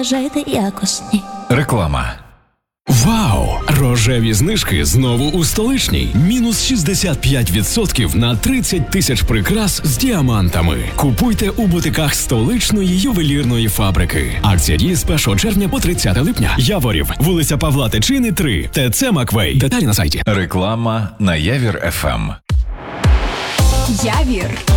жити якісні. Реклама. Вау! Рожеві знижки знову у столичній. Мінус 65% на 30 тисяч прикрас з діамантами. Купуйте у бутиках столичної ювелірної фабрики. Акція діє з 1 червня по 30 липня. Яворів, вулиця Павла Тичини, 3. ТЦ Маквей. Деталі на сайті. Реклама на Явір ФМ. Явір